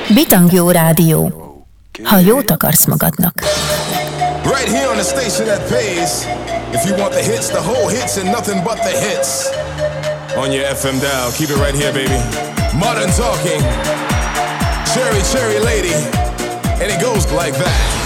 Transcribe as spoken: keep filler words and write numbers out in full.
Bitangjó Rádió. Ha jót akarsz magadnak. Right here on the station that pays. If you want the hits, the whole hits and nothing but the hits. On your F M dial, keep it right here, baby. Modern talking. Cherry, cherry lady. And it goes like that.